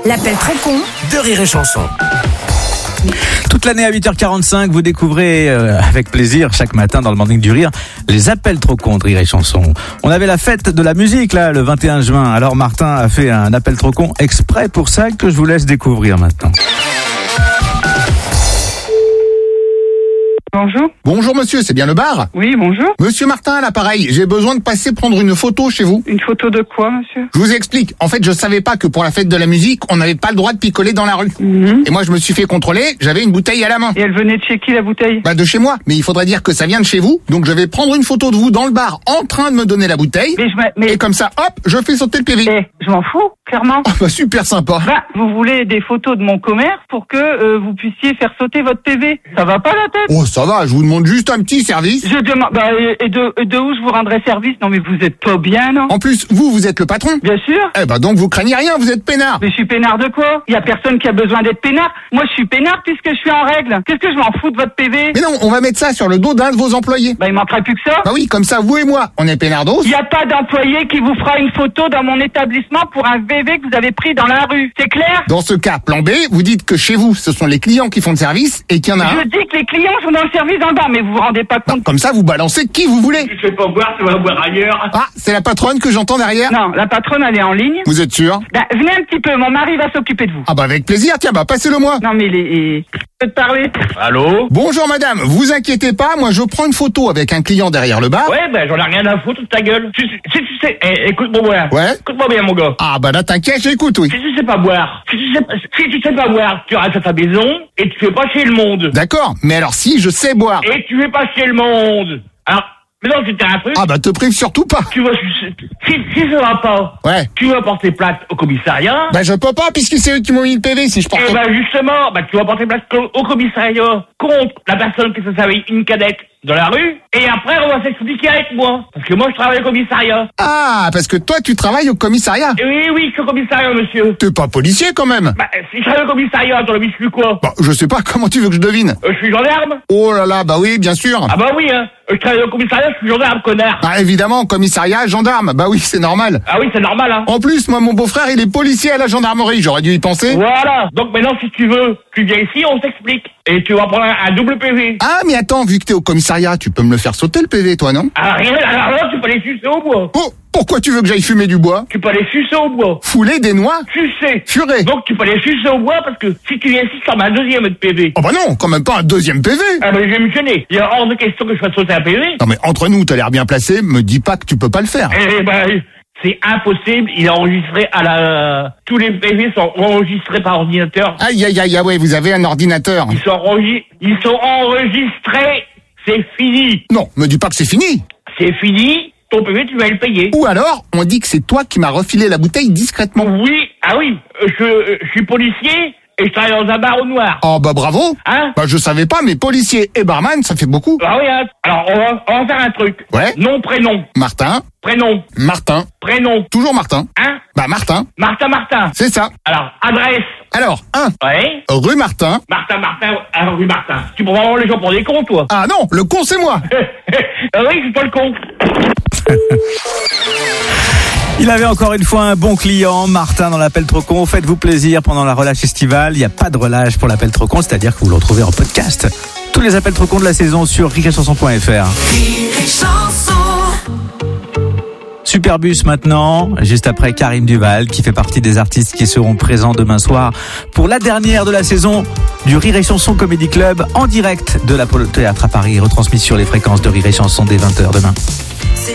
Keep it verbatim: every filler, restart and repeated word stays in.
L'appel trop con de Rire et Chanson. Toute l'année à huit heures quarante-cinq, vous découvrez euh, avec plaisir chaque matin dans le Morning du Rire les appels trop cons de Rire et Chanson. On avait la fête de la musique là le vingt et un juin. Alors Martin a fait un appel trop con exprès pour ça que je vous laisse découvrir maintenant. Bonjour. Bonjour monsieur, c'est bien le bar? Oui, bonjour. Monsieur Martin à l'appareil, j'ai besoin de passer prendre une photo chez vous. Une photo de quoi, monsieur? Je vous explique. En fait, je savais pas que pour la fête de la musique, on n'avait pas le droit de picoler dans la rue. Mhm. Et moi, je me suis fait contrôler, j'avais une bouteille à la main. Et elle venait de chez qui, la bouteille? Bah de chez moi, mais il faudrait dire que ça vient de chez vous. Donc je vais prendre une photo de vous dans le bar en train de me donner la bouteille. Mais je m'a- mais Et comme ça, hop, je fais sauter le P V. eh, je m'en fous, clairement. Ah bah super sympa. Bah, vous voulez des photos de mon commerce pour que euh, vous puissiez faire sauter votre P V. Ça va pas la tête? Oh ça va, je vous demande juste un petit service. Je demande, bah, et de, et de où je vous rendrai service? Non, mais vous êtes pas bien, non? En plus, vous, vous êtes le patron. Bien sûr. Eh bah donc vous craignez rien, vous êtes peinard. Mais je suis peinard de quoi? Il y a personne qui a besoin d'être peinard. Moi, je suis peinard puisque je suis en règle. Qu'est-ce que je m'en fous de votre P V? Mais non, on va mettre ça sur le dos d'un de vos employés. Bah, il manquerait plus que ça. Bah oui, comme ça, vous et moi, on est peinardos. Il n'y a pas d'employé qui vous fera une photo dans mon établissement pour un V V que vous avez pris dans la rue. C'est clair? Dans ce cas, plan B, vous dites que chez vous, ce sont les clients qui font le service et qu'il y en a un. Je dis que les clients sont dans le service en bas, mais vous vous rendez pas compte. Comme ça, vous balancez qui vous voulez. Tu fais pas boire, tu vas boire ailleurs. Ah, c'est la patronne que j'entends derrière. Non, la patronne, elle est en ligne. Vous êtes sûr? Bah, venez un petit peu, mon mari va s'occuper de vous. Ah bah avec plaisir, tiens, bah passez-le moi. Non, mais les... Je peux te parler? Allô? Bonjour madame, vous inquiétez pas, moi je prends une photo avec un client derrière le bar. Ouais, ben j'en ai rien à foutre de ta gueule. Si, si, si tu sais, eh, écoute-moi bien. Ouais. Écoute-moi bien, mon gars. Ah bah là t'inquiète, j'écoute, oui. Si tu sais pas boire, si tu sais, pas- si tu sais pas boire, tu restes à ta maison et tu fais pas chier le monde. D'accord, mais alors si je sais boire. Et tu fais pas chier le monde. Alors, mais non, c'était un truc. Ah bah te prive surtout pas. Tu vas, si, si ça va pas, Ouais. tu vas porter plainte au commissariat. Bah je peux pas puisque c'est eux qui m'ont mis le P V si je porte. Et ben justement, bah tu vas porter plainte au au commissariat contre la personne qui se servait une cadette dans la rue. Et après, on va s'expliquer avec moi. Parce que moi, je travaille au commissariat. Ah, parce que toi tu travailles au commissariat. Et oui, oui, je suis au commissariat, monsieur. T'es pas policier quand même. Bah, si je travaille au commissariat, dans le je suis quoi? Bah je sais pas, comment tu veux que je devine? Euh, je suis gendarme. Oh là là, bah oui, bien sûr. Ah bah oui, hein. Euh, Je travaille au commissariat, je suis gendarme, connard. Ah évidemment, commissariat, gendarme, bah oui, c'est normal. Ah oui, c'est normal, hein. En plus, moi mon beau-frère il est policier à la gendarmerie, j'aurais dû y penser. Voilà. Donc maintenant, si tu veux, tu viens ici, on s'explique. Et tu vas prendre un, un double P V. Ah mais attends, vu que t'es au commissariat, tu peux me le faire sauter le P V toi, non? Ah, rien, alors là, tu peux aller sucer au bois. Oh, pourquoi tu veux que j'aille fumer du bois? Tu peux aller sucer au bois. Fouler des noix? Sucer. Furer? Donc tu peux aller sucer au bois parce que si tu viens ici, ça un deuxième de P V. Oh bah non, quand même pas un deuxième P V. Ah bah je vais me gêner. Il y a hors de question que je fasse sauter un P V. Non mais entre nous, t'as l'air bien placé, me dis pas que tu peux pas le faire. Eh ben, c'est impossible. Il est enregistré à la... Tous les P V sont enregistrés par ordinateur. Aïe aïe aïe, ah ouais, vous avez un ordinateur. Ils sont, enregis- Ils sont enregistrés. C'est fini. Non, me dis pas que c'est fini. C'est fini. Ton P V, tu vas le payer. Ou alors, on dit que c'est toi qui m'as refilé la bouteille discrètement. Oui. Ah oui. euh, Je, euh, je suis policier et je travaille dans un bar au noir. Oh bah bravo. Hein? Bah je savais pas, mais policier et barman, ça fait beaucoup. Ah oui, hein. Alors, on va, on va faire un truc. Ouais. Nom, prénom. Martin, Prénom. Martin, Prénom. toujours Martin. Hein? Bah Martin, Martin Martin. c'est ça. Alors, adresse. Alors, un, Ouais. rue Martin. Martin Martin, à rue Martin. Tu prends vraiment les gens pour des cons, toi. Ah non, le con c'est moi. Ah oui, je suis pas le con. Il avait encore une fois un bon client, Martin, dans l'appel trop con. Faites-vous plaisir pendant la relâche estivale. Il n'y a pas de relâche pour l'appel trop con, c'est-à-dire que vous le retrouvez en podcast. Tous les appels trop cons de la saison sur rire et chanson point f r. Rire et Chanson. Superbus maintenant, juste après Karim Duval, qui fait partie des artistes qui seront présents demain soir pour la dernière de la saison du Rire et Chanson Comedy Club en direct de l'Apollo Théâtre à Paris, retransmis sur les fréquences de Rire et Chanson dès vingt heures demain.